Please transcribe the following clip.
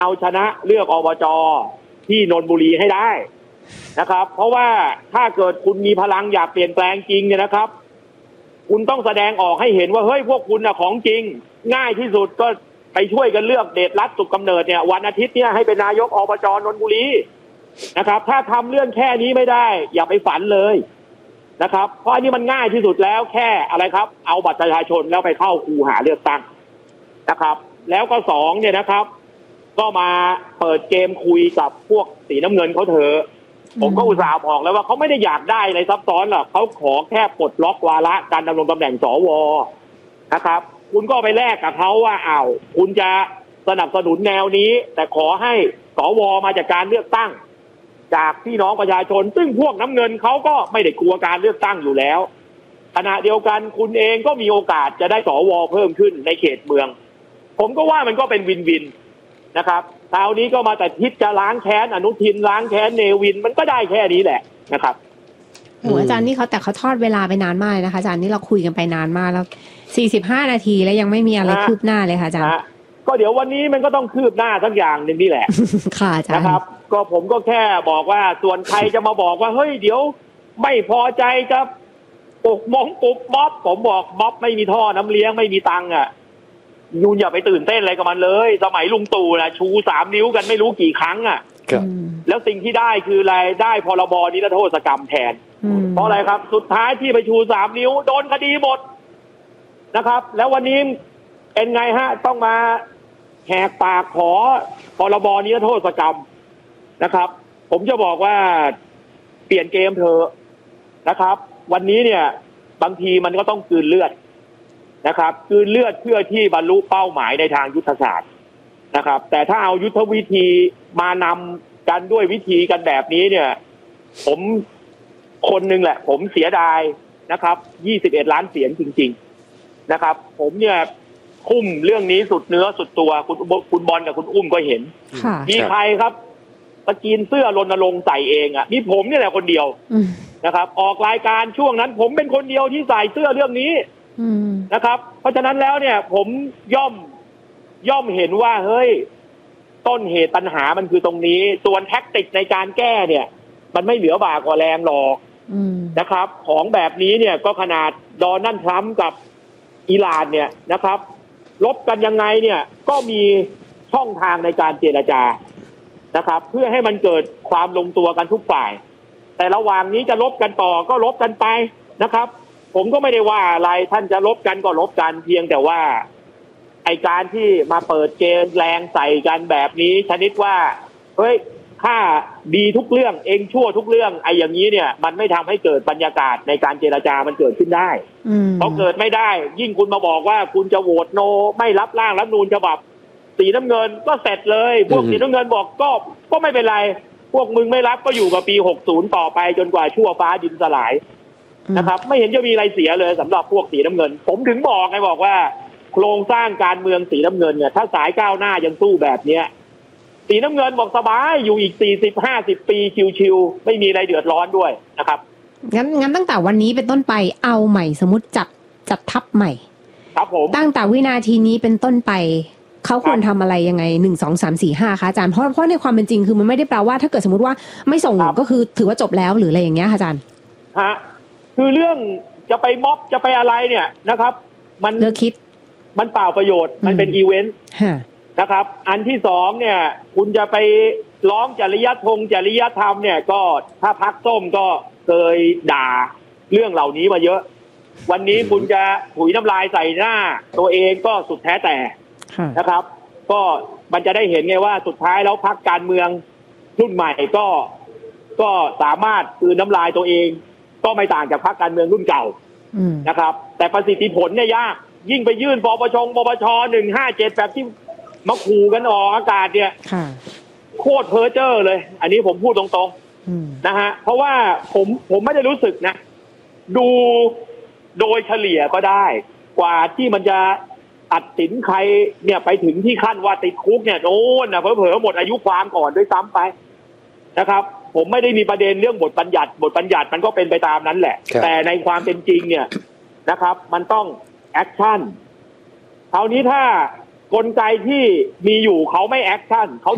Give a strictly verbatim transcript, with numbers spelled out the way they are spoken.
เอาชนะเลือกอบจ.ที่นนทบุรีให้ได้นะครับเพราะว่าถ้าเกิดคุณมีพลังอยากเปลี่ยนแปลงจริงเนี่ยนะครับคุณต้องแสดงออกให้เห็นว่าเฮ้ยพวกคุณน่ะของจริงง่ายที่สุดก็ไปช่วยกันเลือกเดชรัตน์สุขกำเนิดเนี่ยวันอาทิตย์เนี่ยให้เป็นนายกอบจ.นนทบุรีนะครับถ้าทำเรื่องแค่นี้ไม่ได้อย่าไปฝันเลยนะครับเพราะอันนี้มันง่ายที่สุดแล้วแค่อะไรครับเอาบัตรประชาชนแล้วไปเข้าคูหาเลือกตั้งนะครับแล้วก็สองเนี่ยนะครับก็มาเปิดเกมคุยกับพวกสีน้ำเงินเขาเถอะผมก็อุตส่าห์บอกแล้วว่าเขาไม่ได้อยากได้อะไรซับซ้อนหรอกเขาขอแค่ปลดล็อกวาระการดำรงตำแหน่งสวนะครับคุณก็ไปแลกกับเขาว่าอ้าวคุณจะสนับสนุนแนวนี้แต่ขอให้สวมาจากการเลือกตั้งจากพี่น้องประชาชนซึ่งพวกน้ำเงินเขาก็ไม่ได้กลัวการเลือกตั้งอยู่แล้วขณะเดียวกันคุณเองก็มีโอกาสจะได้สวเพิ่มขึ้นในเขตเมืองผมก็ว่ามันก็เป็นวินวินนะครับคราวนี้ก็มาแต่ทิศจะล้างแค้นอนุทินล้างแค้นเนวินมันก็ได้แค่นี้แหละนะครับโอ้อาจารย์นี่เขาแต่เขาทอดเวลาไปนานมากนะคะอาจารย์นี่เราคุยกันไปนานมากแล้วสี่สิบห้านาทีแล้วยังไม่มีอะไรคืบหน้าเลยค่ะอาจารย์ก็เดี๋ยววันนี้มันก็ต้องคืบหน้าสักอย่างหนึ่งนี่แหละค่ะอาจารย์นะครับก็ผมก็แค่บอกว่าส่วนใครจะมาบอกว่าเฮ้ยเดี๋ยวไม่พอใจจะปลุกมองปลุกม็อบผมบอกม็อบไม่มีท่อน้ำเลี้ยงไม่มีตังค์อ่ะยูนอย่าไปตื่นเต้นอะไรกับมันเลยสมัยลุงตู่นะชูสามนิ้วกันไม่รู้กี่ครั้งอ่ะแล้วสิ่งที่ได้คืออะไรได้พรบนิรโทษกรรมแทนเพราะอะไรครับสุดท้ายที่ไปชูสามนิ้วโดนคดีหมดนะครับแล้ววันนี้เป็นไงฮะต้องมาแหกปากขอพรบนิรโทษกรรมนะครับผมจะบอกว่าเปลี่ยนเกมเถอะนะครับวันนี้เนี่ยบางทีมันก็ต้องกลืนเลือดนะครับกลืนเลือดเพื่อที่บรรลุเป้าหมายในทางยุทธศาสตร์นะครับแต่ถ้าเอายุทธวิธีมานำกันด้วยวิธีกันแบบนี้เนี่ยผมคนหนึ่งแหละผมเสียดายนะครับยี่สิบเอ็ดล้านเสียงจริงๆนะครับผมเนี่ยคุ้มเรื่องนี้สุดเนื้อสุดตัวคุณคุณบอลกับคุณอุ้มก็เห็นมีใครครับตะกีนเสื้อรณรงค์ใส่เองอ่ะนี่ผมนี่แหละคนเดียวนะครับออกรายการช่วงนั้นผมเป็นคนเดียวที่ใส่เสื้อเรื่องนี้นะครับเพราะฉะนั้นแล้วเนี่ยผมย่อมย่อมเห็นว่าเฮ้ยต้นเหตุปัญหามันคือตรงนี้ส่วนแท็กติกในการแก้เนี่ยมันไม่เหลือบ่ากว่าแรงหรอกนะครับของแบบนี้เนี่ยก็ขนาดโดนัลด์ทรัมป์กับอิหร่านเนี่ยนะครับลบกันยังไงเนี่ยก็มีช่องทางในการเจรจานะครับเพื่อให้มันเกิดความลงตัวกันทุกฝ่ายแต่ระหว่างนี้จะลบกันต่อก็ลบกันไปนะครับผมก็ไม่ได้ว่าอะไรท่านจะลบกันก็ลบกันเพียงแต่ว่าไอการที่มาเปิดเกมแรงใส่กันแบบนี้ชนิดว่าเฮ้ยข้าดีทุกเรื่องเองชั่วทุกเรื่องไออย่างนี้เนี่ยมันไม่ทำให้เกิดบรรยากาศในการเจรจามันเกิดขึ้นได้เพราะเกิดไม่ได้ยิ่งคุณมาบอกว่าคุณจะโหวตโนไม่รับร่างรัฐธรรมนูญฉบับสีน้ำเงินก็เสร็จเลยพวกสีน้ำเงินบอกก็ก็ไม่เป็นไรพวกมึงไม่รับก็อยู่กับปีหกสิบต่อไปจนกว่าชั่วฟ้าดินสลายนะครับไม่เห็นจะมีอะไรเสียเลยสำหรับพวกสีน้ำเงินผมถึงบอกไงบอกว่าโครงสร้างการเมืองสีน้ำเงินเนี่ยถ้าสายก้าวหน้ายังสู้แบบเนี้ยสีน้ำเงินบอกสบายอยู่อีกสี่สิบ ห้าสิบปีชิวๆไม่มีอะไรเดือดร้อนด้วยนะครับงั้นงั้นตั้งแต่วันนี้เป็นต้นไปเอาใหม่สมมุติจัดจัดทัพใหม่ครับผมตั้งแต่วินาทีนี้เป็นต้นไปเขาควรทำอะไรยังไงหนึ่งสองสามสี่ห้าคะอาจารย์เพราะเพราะในความเป็นจริงคือมันไม่ได้แปลว่าถ้าเกิดสมมติว่าไม่ส่งก็คือถือว่าจบแล้วหรืออะไรอย่างเงี้ยอาจารย์ฮะคือเรื่องจะไปม็อบจะไปอะไรเนี่ยนะครับมันเลิกคิดมันเปล่าประโยชน์มันเป็นอีเวนต์นะครับอันที่สองเนี่ยคุณจะไปร้องจริยธรรมจริยธรรมเนี่ยก็ถ้าพรรคส้มก็เคยด่าเรื่องเหล่านี้มาเยอะวันนี้คุณจะถุยน้ำลายใส่หน้าตัวเองก็สุดแท้แต่นะครับก็มันจะได้เห็นไงว่าสุดท้ายแล้วพรรคการเมืองรุ่นใหม่ก็ก็สามารถคืนน้ำลายตัวเองก็ไม่ต่างจากพรรคการเมืองรุ่นเก่านะครับแต่ประสิทธิผลเนี่ยยากยิ่งไปยื่นปปชปปชหนึ่งห้าเจ็ดแบบที่มาขู่กันออกอากาศเนี่ยโคตรเพ้อเจ้อเลยอันนี้ผมพูดตรงๆนะฮะเพราะว่าผมผมไม่ได้รู้สึกนะดูโดยเฉลี่ยก็ได้กว่าที่มันจะตัดสินใครเนี่ยไปถึงที่ขั้นว่าติดคุกเนี่ยโน่นนะเผลอๆหมดอายุความก่อนด้วยซ้ำไปนะครับผมไม่ได้มีประเด็นเรื่องบทบัญญัติบทบัญญัติมันก็เป็นไปตามนั้นแหละแต่ในความเป็นจริงเนี่ยนะครับมันต้องแอคชั่นคราวนี้ถ้ากลไกที่มีอยู่เขาไม่แอคชั่นเขา